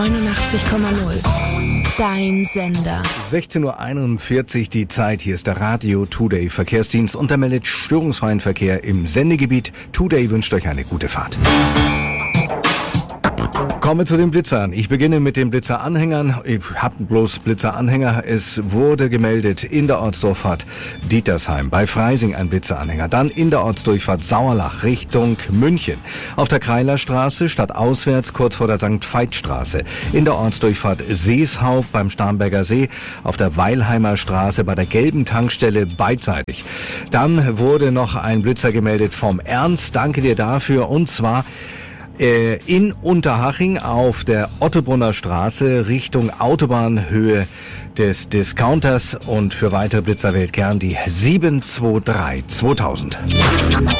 89,0. Dein Sender. 16:41 Uhr die Zeit. Hier ist der Radio Today Verkehrsdienst und der meldet störungsfreien Verkehr im Sendegebiet. Today wünscht euch eine gute Fahrt. Kommen wir zu den Blitzern. Ich beginne mit den Blitzeranhängern. Ich habe bloß Blitzeranhänger. Es wurde gemeldet in der Ortsdurchfahrt Dietersheim, bei Freising ein Blitzeranhänger. Dann in der Ortsdurchfahrt Sauerlach Richtung München. Auf der Kreilerstraße stadtauswärts kurz vor der St. Veit-Straße. In der Ortsdurchfahrt Seeshaupt beim Starnberger See. Auf der Weilheimer Straße bei der gelben Tankstelle beidseitig. Dann wurde noch ein Blitzer gemeldet vom Ernst. Danke dir dafür. Und zwar in Unterhaching auf der Ottobrunner Straße Richtung Autobahnhöhe des Discounters und für weitere Blitzer wählt gern die 723 2000.